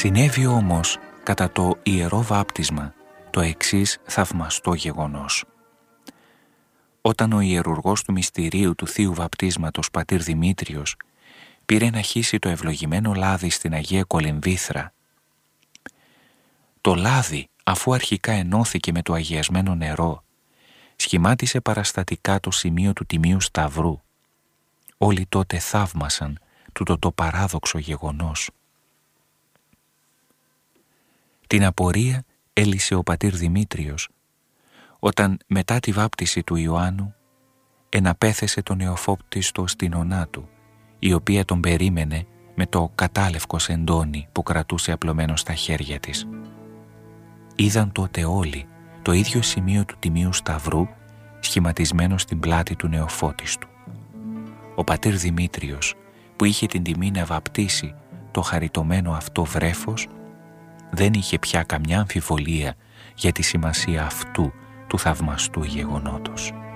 Συνέβη όμως κατά το Ιερό Βάπτισμα το εξής θαυμαστό γεγονός. Όταν ο ιερουργός του μυστηρίου του Θείου Βαπτίσματος, πατήρ Δημήτριος, πήρε να χύσει το ευλογημένο λάδι στην Αγία Κολυμβήθρα, το λάδι, αφού αρχικά ενώθηκε με το αγιασμένο νερό, σχημάτισε παραστατικά το σημείο του Τιμίου Σταυρού. Όλοι τότε θαύμασαν τούτο το παράδοξο γεγονός. Την απορία έλυσε ο πατήρ Δημήτριος, όταν μετά τη βάπτιση του Ιωάννου εναπέθεσε τον νεοφώτιστο στην ονά του, η οποία τον περίμενε με το κατάλευκο σεντόνι που κρατούσε απλωμένο στα χέρια της. Είδαν τότε όλοι το ίδιο σημείο του Τιμίου Σταυρού σχηματισμένο στην πλάτη του νεοφώτιστου. Ο πατήρ Δημήτριος, που είχε την τιμή να βαπτίσει το χαριτωμένο αυτό βρέφος, δεν είχε πια καμιά αμφιβολία για τη σημασία αυτού του θαυμαστού γεγονότος.